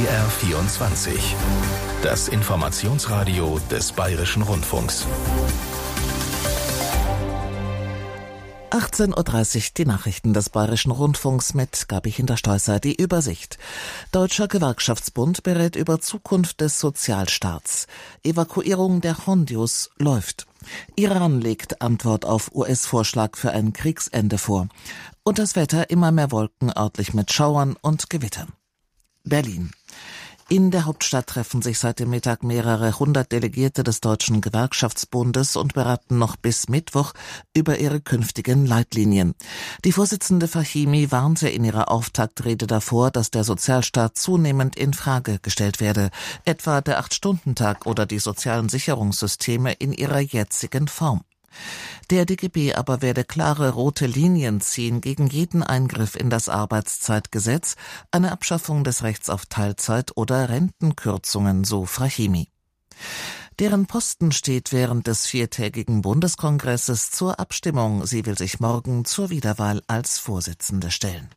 BR24. Das Informationsradio des Bayerischen Rundfunks. 18:30 Uhr die Nachrichten des Bayerischen Rundfunks mit Gabi Hinterstoisser. Die Übersicht. Deutscher Gewerkschaftsbund berät über Zukunft des Sozialstaats. Evakuierung der Hondius läuft. Iran legt Antwort auf US-Vorschlag für ein Kriegsende vor. Und das Wetter: immer mehr Wolken, örtlich mit Schauern und Gewittern. Berlin. In der Hauptstadt treffen sich seit dem Mittag mehrere hundert Delegierte des Deutschen Gewerkschaftsbundes und beraten noch bis Mittwoch über ihre künftigen Leitlinien. Die Vorsitzende Fahimi warnte in ihrer Auftaktrede davor, dass der Sozialstaat zunehmend in Frage gestellt werde, etwa der 8-Stunden-Tag oder die sozialen Sicherungssysteme in ihrer jetzigen Form. Der DGB aber werde klare rote Linien ziehen gegen jeden Eingriff in das Arbeitszeitgesetz, eine Abschaffung des Rechts auf Teilzeit oder Rentenkürzungen, so Fahimi. Deren Posten steht während des 4-tägigen Bundeskongresses zur Abstimmung. Sie will sich morgen zur Wiederwahl als Vorsitzende stellen.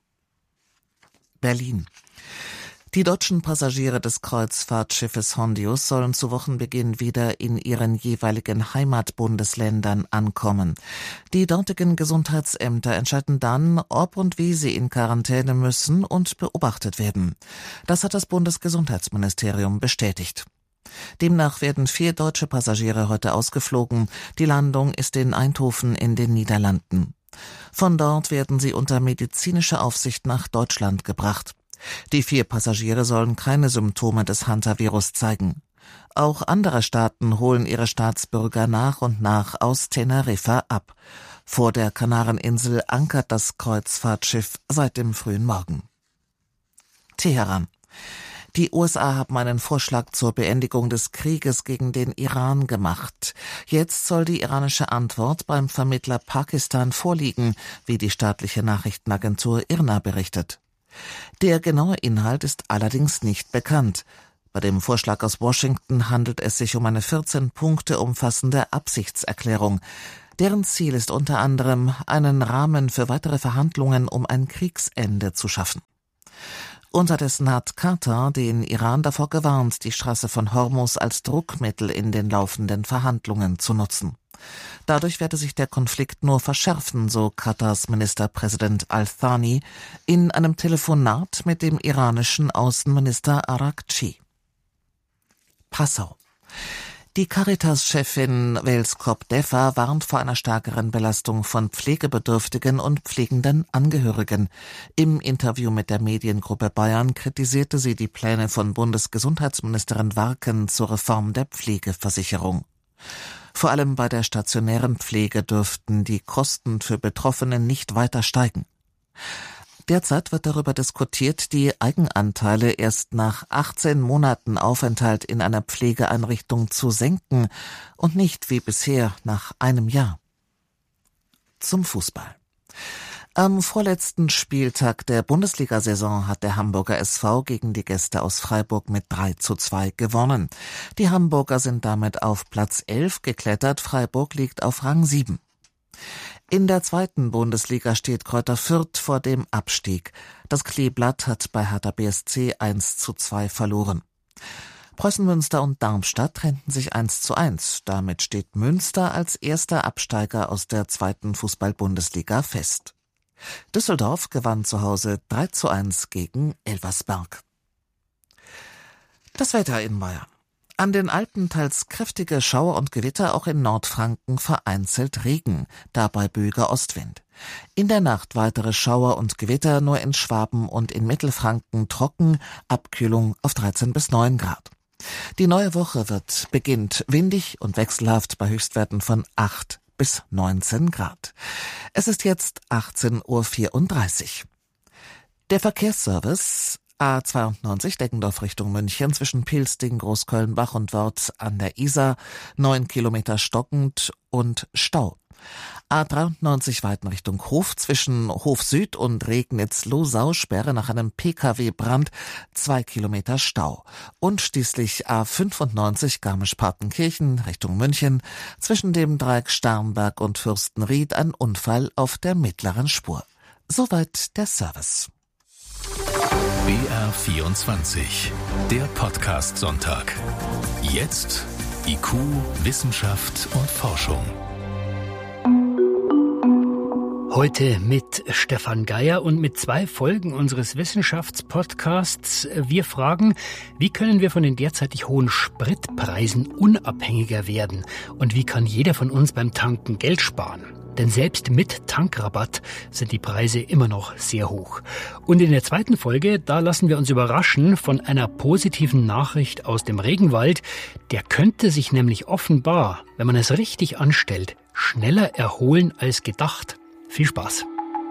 Berlin. Die deutschen Passagiere des Kreuzfahrtschiffes Hondius sollen zu Wochenbeginn wieder in ihren jeweiligen Heimatbundesländern ankommen. Die dortigen Gesundheitsämter entscheiden dann, ob und wie sie in Quarantäne müssen und beobachtet werden. Das hat das Bundesgesundheitsministerium bestätigt. Demnach werden 4 deutsche Passagiere heute ausgeflogen. Die Landung ist in Eindhoven in den Niederlanden. Von dort werden sie unter medizinischer Aufsicht nach Deutschland gebracht. Die 4 Passagiere sollen keine Symptome des Hantavirus zeigen. Auch andere Staaten holen ihre Staatsbürger nach und nach aus Teneriffa ab. Vor der Kanareninsel ankert das Kreuzfahrtschiff seit dem frühen Morgen. Teheran. Die USA haben einen Vorschlag zur Beendigung des Krieges gegen den Iran gemacht. Jetzt soll die iranische Antwort beim Vermittler Pakistan vorliegen, wie die staatliche Nachrichtenagentur IRNA berichtet. Der genaue Inhalt ist allerdings nicht bekannt. Bei dem Vorschlag aus Washington handelt es sich um eine 14 Punkte umfassende Absichtserklärung. Deren Ziel ist unter anderem, einen Rahmen für weitere Verhandlungen um ein Kriegsende zu schaffen. Unterdessen hat Katar den Iran davor gewarnt, die Straße von Hormuz als Druckmittel in den laufenden Verhandlungen zu nutzen. Dadurch werde sich der Konflikt nur verschärfen, so Katars Ministerpräsident Al-Thani in einem Telefonat mit dem iranischen Außenminister Araghchi. Passau. Die Caritas-Chefin Welskop Deffer warnt vor einer stärkeren Belastung von pflegebedürftigen und pflegenden Angehörigen. Im Interview mit der Mediengruppe Bayern kritisierte sie die Pläne von Bundesgesundheitsministerin Warken zur Reform der Pflegeversicherung. Vor allem bei der stationären Pflege dürften die Kosten für Betroffene nicht weiter steigen. Derzeit wird darüber diskutiert, die Eigenanteile erst nach 18 Monaten Aufenthalt in einer Pflegeeinrichtung zu senken und nicht wie bisher nach einem Jahr. Zum Fußball. Am vorletzten Spieltag der Bundesliga-Saison hat der Hamburger SV gegen die Gäste aus Freiburg mit 3:2 gewonnen. Die Hamburger sind damit auf Platz 11 geklettert, Freiburg liegt auf Rang 7. In der 2. Bundesliga steht Greuther Fürth vor dem Abstieg. Das Kleeblatt hat bei Hertha BSC 1:2 verloren. Preußen Münster und Darmstadt trennten sich 1:1. Damit steht Münster als erster Absteiger aus der 2. Fußball-Bundesliga fest. Düsseldorf gewann zu Hause 3:1 gegen Elversberg. Das Wetter in Bayern. An den Alpen teils kräftige Schauer und Gewitter, auch in Nordfranken vereinzelt Regen, dabei böiger Ostwind. In der Nacht weitere Schauer und Gewitter, nur in Schwaben und in Mittelfranken trocken, Abkühlung auf 13 bis 9 Grad. Die neue Woche beginnt windig und wechselhaft bei Höchstwerten von 8 bis 19 Grad. Es ist jetzt 18:34 Uhr. Der Verkehrsservice A92 Deggendorf Richtung München zwischen Pilsting, Großkölnbach und Wörth an der Isar, 9 Kilometer stockend und Stau. A93 Weiten Richtung Hof zwischen Hof Süd und Regnitz-Losau, Sperre nach einem Pkw-Brand, 2 Kilometer Stau. Und schließlich A95 Garmisch-Partenkirchen Richtung München, zwischen dem Dreieck Starnberg und Fürstenried ein Unfall auf der mittleren Spur. Soweit der Service. BR BR24, der Podcast-Sonntag. Jetzt IQ, Wissenschaft und Forschung. Heute mit Stefan Geier und mit 2 Folgen unseres Wissenschaftspodcasts. Wir fragen, wie können wir von den derzeitig hohen Spritpreisen unabhängiger werden? Und wie kann jeder von uns beim Tanken Geld sparen? Denn selbst mit Tankrabatt sind die Preise immer noch sehr hoch. Und in der 2. Folge, da lassen wir uns überraschen von einer positiven Nachricht aus dem Regenwald. Der könnte sich nämlich offenbar, wenn man es richtig anstellt, schneller erholen als gedacht. Viel Spaß.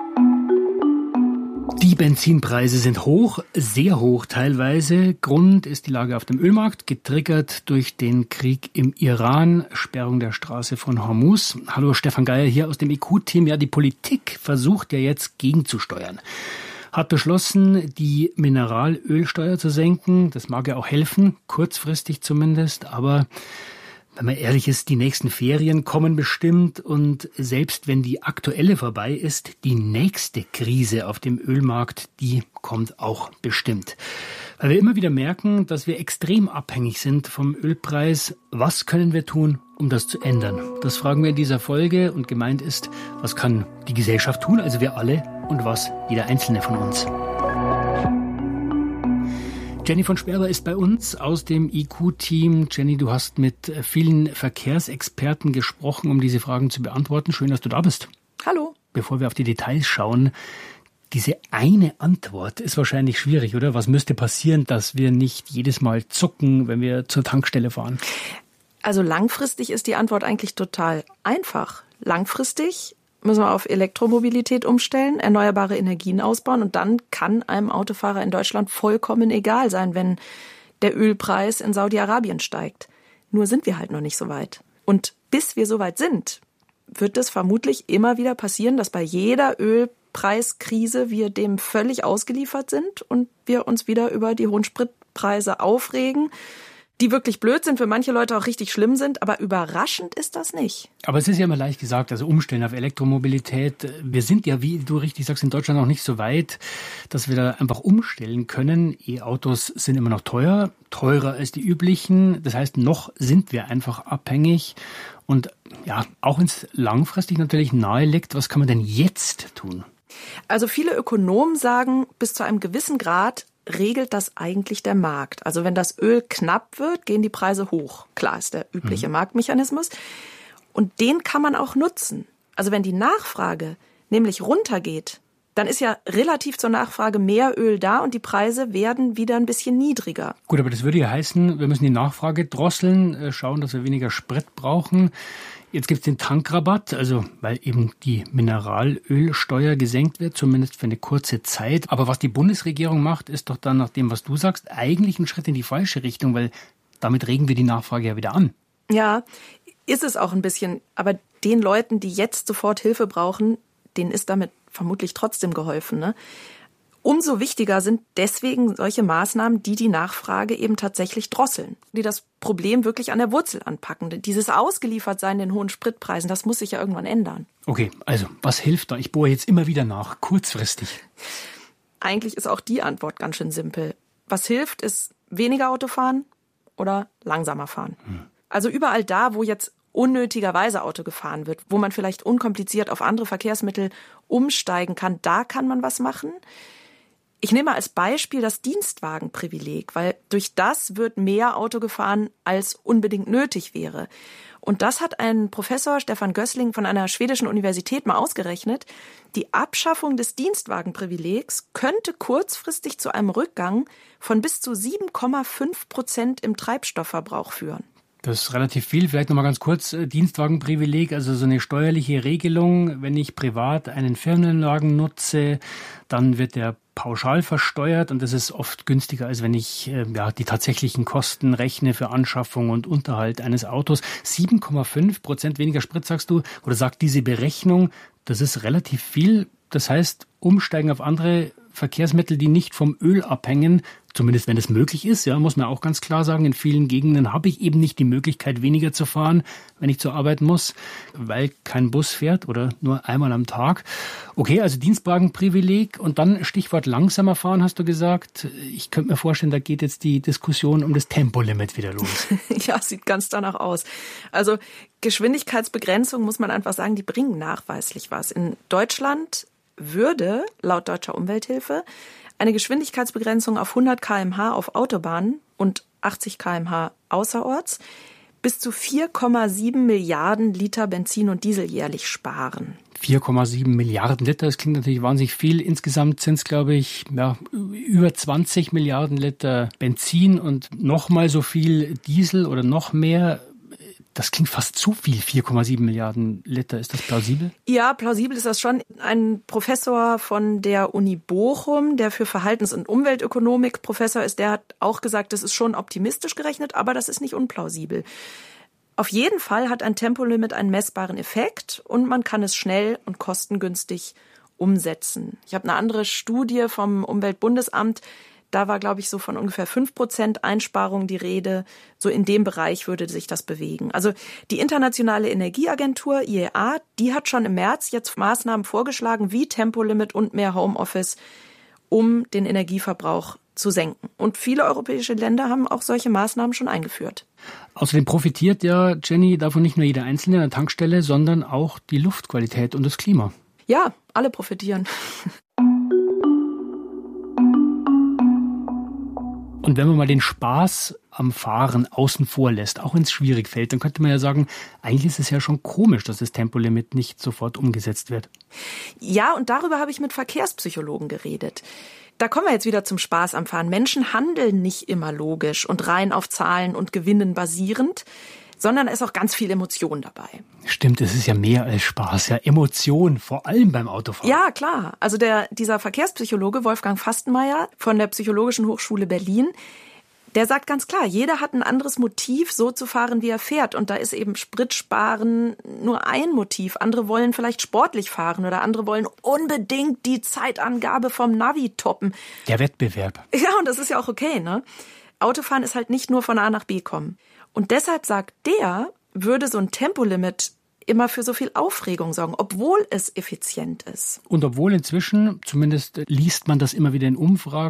Die Benzinpreise sind hoch, sehr hoch teilweise. Grund ist die Lage auf dem Ölmarkt, getriggert durch den Krieg im Iran, Sperrung der Straße von Hormuz. Hallo, Stefan Geier hier aus dem IQ-Team. Ja, die Politik versucht ja jetzt gegenzusteuern. Hat beschlossen, die Mineralölsteuer zu senken. Das mag ja auch helfen, kurzfristig zumindest, aber wenn man ehrlich ist, die nächsten Ferien kommen bestimmt und selbst wenn die aktuelle vorbei ist, die nächste Krise auf dem Ölmarkt, die kommt auch bestimmt. Weil wir immer wieder merken, dass wir extrem abhängig sind vom Ölpreis. Was können wir tun, um das zu ändern? Das fragen wir in dieser Folge und gemeint ist, was kann die Gesellschaft tun, also wir alle, und was jeder Einzelne von uns. Jenny von Sperber ist bei uns aus dem IQ-Team. Jenny, du hast mit vielen Verkehrsexperten gesprochen, um diese Fragen zu beantworten. Schön, dass du da bist. Hallo. Bevor wir auf die Details schauen, diese eine Antwort ist wahrscheinlich schwierig, oder? Was müsste passieren, dass wir nicht jedes Mal zucken, wenn wir zur Tankstelle fahren? Also langfristig ist die Antwort eigentlich total einfach. Langfristig müssen wir auf Elektromobilität umstellen, erneuerbare Energien ausbauen und dann kann einem Autofahrer in Deutschland vollkommen egal sein, wenn der Ölpreis in Saudi-Arabien steigt. Nur sind wir halt noch nicht so weit. Und bis wir so weit sind, wird es vermutlich immer wieder passieren, dass bei jeder Ölpreiskrise wir dem völlig ausgeliefert sind und wir uns wieder über die hohen Spritpreise aufregen, die wirklich blöd sind, für manche Leute auch richtig schlimm sind, aber überraschend ist das nicht. Aber es ist ja immer leicht gesagt, also umstellen auf Elektromobilität. Wir sind ja, wie du richtig sagst, in Deutschland noch nicht so weit, dass wir da einfach umstellen können. E-Autos sind immer noch teuer, teurer als die üblichen. Das heißt, noch sind wir einfach abhängig. Und ja, auch wenn es langfristig natürlich nahe liegt, was kann man denn jetzt tun? Also viele Ökonomen sagen, bis zu einem gewissen Grad regelt das eigentlich der Markt. Also wenn das Öl knapp wird, gehen die Preise hoch. Klar, ist der übliche Marktmechanismus. Und den kann man auch nutzen. Also wenn die Nachfrage nämlich runtergeht, dann ist ja relativ zur Nachfrage mehr Öl da und die Preise werden wieder ein bisschen niedriger. Gut, aber das würde ja heißen, wir müssen die Nachfrage drosseln, schauen, dass wir weniger Sprit brauchen. Jetzt gibt es den Tankrabatt, also weil eben die Mineralölsteuer gesenkt wird, zumindest für eine kurze Zeit. Aber was die Bundesregierung macht, ist doch dann nach dem, was du sagst, eigentlich ein Schritt in die falsche Richtung, weil damit regen wir die Nachfrage ja wieder an. Ja, ist es auch ein bisschen. Aber den Leuten, die jetzt sofort Hilfe brauchen, denen ist damit vermutlich trotzdem geholfen, ne? Umso wichtiger sind deswegen solche Maßnahmen, die Nachfrage eben tatsächlich drosseln, die das Problem wirklich an der Wurzel anpacken. Dieses Ausgeliefertsein den hohen Spritpreisen, das muss sich ja irgendwann ändern. Okay, also was hilft da? Ich bohre jetzt immer wieder nach, kurzfristig. Eigentlich ist auch die Antwort ganz schön simpel. Was hilft, ist weniger Auto fahren oder langsamer fahren. Also überall da, wo jetzt unnötigerweise Auto gefahren wird, wo man vielleicht unkompliziert auf andere Verkehrsmittel umsteigen kann, da kann man was machen. Ich nehme als Beispiel das Dienstwagenprivileg, weil durch das wird mehr Auto gefahren, als unbedingt nötig wäre. Und das hat ein Professor, Stefan Gößling, von einer schwedischen Universität mal ausgerechnet. Die Abschaffung des Dienstwagenprivilegs könnte kurzfristig zu einem Rückgang von bis zu 7,5% im Treibstoffverbrauch führen. Das ist relativ viel. Vielleicht noch mal ganz kurz, Dienstwagenprivileg, also so eine steuerliche Regelung. Wenn ich privat einen Firmenwagen nutze, dann wird der pauschal versteuert und das ist oft günstiger, als wenn ich die tatsächlichen Kosten rechne für Anschaffung und Unterhalt eines Autos. 7,5% weniger Sprit, sagst du, oder sagt diese Berechnung, das ist relativ viel. Das heißt, umsteigen auf andere Verkehrsmittel, die nicht vom Öl abhängen, Zumindest wenn es möglich ist, ja, muss man auch ganz klar sagen. In vielen Gegenden habe ich eben nicht die Möglichkeit, weniger zu fahren, wenn ich zur Arbeit muss, weil kein Bus fährt oder nur einmal am Tag. Okay, also Dienstwagenprivileg und dann Stichwort langsamer fahren, hast du gesagt. Ich könnte mir vorstellen, da geht jetzt die Diskussion um das Tempolimit wieder los. Ja, sieht ganz danach aus. Also Geschwindigkeitsbegrenzung, muss man einfach sagen, die bringen nachweislich was. In Deutschland würde, laut Deutscher Umwelthilfe, eine Geschwindigkeitsbegrenzung auf 100 km/h auf Autobahnen und 80 km/h außerorts bis zu 4,7 Milliarden Liter Benzin und Diesel jährlich sparen. 4,7 Milliarden Liter, das klingt natürlich wahnsinnig viel. Insgesamt sind es, glaube ich, über 20 Milliarden Liter Benzin und nochmal so viel Diesel oder noch mehr. Das klingt fast zu viel, 4,7 Milliarden Liter. Ist das plausibel? Ja, plausibel ist das schon. Ein Professor von der Uni Bochum, der für Verhaltens- und Umweltökonomik Professor ist, der hat auch gesagt, das ist schon optimistisch gerechnet, aber das ist nicht unplausibel. Auf jeden Fall hat ein Tempolimit einen messbaren Effekt und man kann es schnell und kostengünstig umsetzen. Ich habe eine andere Studie vom Umweltbundesamt. Da war, glaube ich, so von ungefähr 5% Einsparung die Rede. So in dem Bereich würde sich das bewegen. Also die Internationale Energieagentur, IEA, die hat schon im März jetzt Maßnahmen vorgeschlagen, wie Tempolimit und mehr Homeoffice, um den Energieverbrauch zu senken. Und viele europäische Länder haben auch solche Maßnahmen schon eingeführt. Außerdem profitiert ja, Jenny, davon nicht nur jeder Einzelne an der Tankstelle, sondern auch die Luftqualität und das Klima. Ja, alle profitieren. Und wenn man mal den Spaß am Fahren außen vor lässt, auch wenn es schwierig fällt, dann könnte man ja sagen, eigentlich ist es ja schon komisch, dass das Tempolimit nicht sofort umgesetzt wird. Ja, und darüber habe ich mit Verkehrspsychologen geredet. Da kommen wir jetzt wieder zum Spaß am Fahren. Menschen handeln nicht immer logisch und rein auf Zahlen und Gewinnen basierend, sondern da ist auch ganz viel Emotion dabei. Stimmt, es ist ja mehr als Spaß, ja Emotion, vor allem beim Autofahren. Ja, klar. Also dieser Verkehrspsychologe Wolfgang Fastenmeier von der Psychologischen Hochschule Berlin, der sagt ganz klar, jeder hat ein anderes Motiv, so zu fahren, wie er fährt. Und da ist eben Spritsparen nur ein Motiv. Andere wollen vielleicht sportlich fahren oder andere wollen unbedingt die Zeitangabe vom Navi toppen. Der Wettbewerb. Ja, und das ist ja auch okay, ne? Autofahren ist halt nicht nur von A nach B kommen. Und deshalb sagt der, würde so ein Tempolimit immer für so viel Aufregung sorgen, obwohl es effizient ist. Und obwohl inzwischen, zumindest liest man das immer wieder in Umfragen,